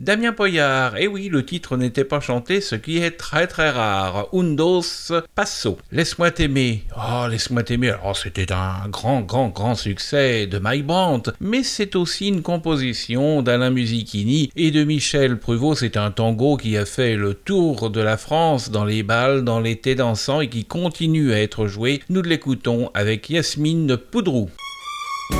Damien Poyard, et oui, le titre n'était pas chanté, ce qui est très très rare. Un dos passo. Laisse-moi t'aimer. Oh, laisse-moi t'aimer. Alors, c'était un grand succès de Mike Brandt, mais c'est aussi une composition d'Alain Musichini et de Michel Pruvot. C'est un tango qui a fait le tour de la France dans les bals, dans l'été dansant et qui continue à être joué. Nous l'écoutons avec Yasmine Poudrou.